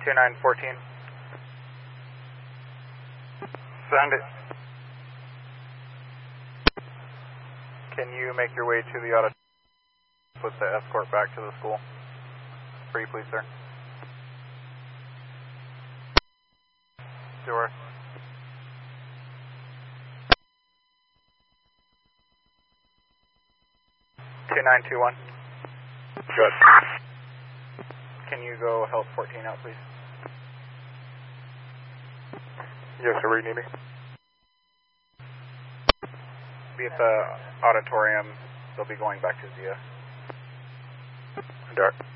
2914. Send it. Can you make your way to the auditorium? Put the escort back to the school. Free, please, sir. Door. 2921. Good. Can you go help 14 out, please? Yes, sir, where you need me? Be at the auditorium. They'll be going back to Zia. Dark.